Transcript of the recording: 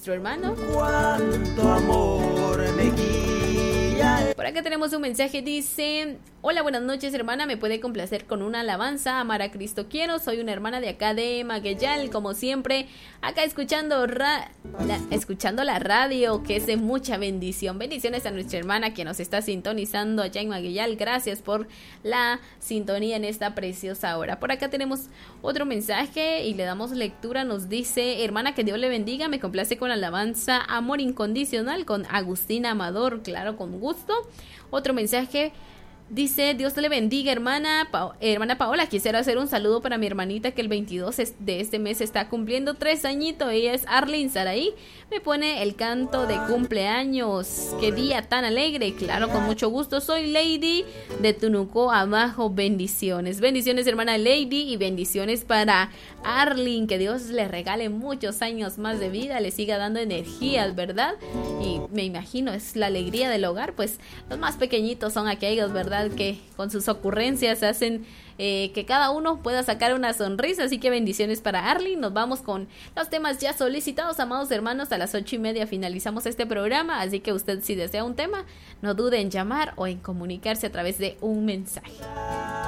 nuestro hermano. Cuánto amor me guía. Por acá tenemos un mensaje, dice: hola, buenas noches, hermana, me puede complacer con una alabanza. Amar a Cristo quiero, soy una hermana de acá de Magueyal, como siempre, acá escuchando la radio, que es de mucha bendición. Bendiciones a nuestra hermana que nos está sintonizando allá en Magueyal. Gracias por la sintonía en esta preciosa hora. Por acá tenemos otro mensaje y le damos lectura. Nos dice: hermana, que Dios le bendiga, me complace con la alabanza Amor Incondicional con Agustina Amador. Claro, con gusto. Otro mensaje dice: Dios le bendiga, hermana Paola, quisiera hacer un saludo para mi hermanita que el 22 de este mes está cumpliendo 3 añitos. Ella es Arlene Saraí. Me pone el canto de cumpleaños. Qué día tan alegre. Claro, con mucho gusto. Soy Lady de Tunuco Abajo. Bendiciones. Bendiciones, hermana Lady, y bendiciones para Arlene. Que Dios le regale muchos años más de vida, le siga dando energías, ¿verdad? Y me imagino es la alegría del hogar, pues los más pequeñitos son aquellos, ¿verdad?, que con sus ocurrencias hacen que cada uno pueda sacar una sonrisa. Así que bendiciones para Arlene. Nos vamos con los temas ya solicitados, amados hermanos. A las 8:30 finalizamos este programa, así que usted, si desea un tema, no dude en llamar o en comunicarse a través de un mensaje.